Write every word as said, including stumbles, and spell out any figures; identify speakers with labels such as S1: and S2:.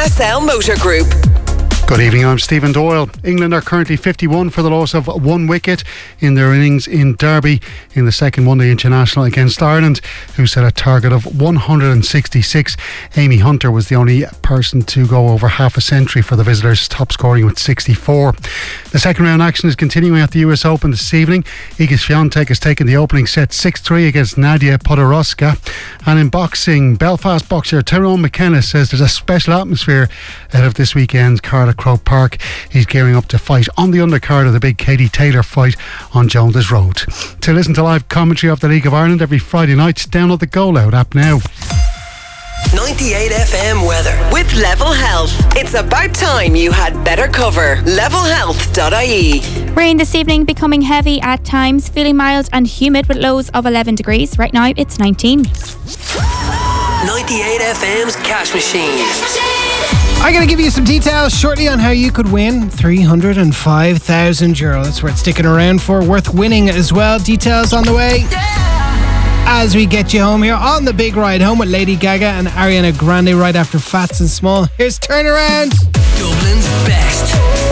S1: S L Motor Group.
S2: Good evening, I'm Stephen Doyle. England are currently fifty-one for the loss of one wicket in their innings in Derby in the second one-day international against Ireland, who set a target of one hundred sixty-six. Amy Hunter was the only person to go over half a century for the visitors, top scoring with sixty-four. The second round action is continuing at the U S Open this evening. Iga Swiatek has taken the opening set six three against Nadia Podoroska. And in boxing, Belfast boxer Tyrone McKenna says there's a special atmosphere ahead of this weekend's card at Croke Park. He's gearing up to fight on the undercard of the big Katie Taylor fight on Jones's Road. To listen to live commentary of the League of Ireland every Friday night, download the Go Loud app now.
S1: ninety-eight F M weather with Level Health. It's about time you had better cover. level health dot I E.
S3: Rain this evening becoming heavy at times, feeling mild and humid with lows of eleven degrees. Right now it's nineteen.
S1: ninety-eight F M's Cash Machine.
S4: I'm going to give you some details shortly on how you could win three hundred five thousand euro. That's worth sticking around for, worth winning as well. Details on the way as we get you home here on the big ride home with Lady Gaga and Ariana Grande right after Fats and Small. Here's Turnaround.
S1: Dublin's best.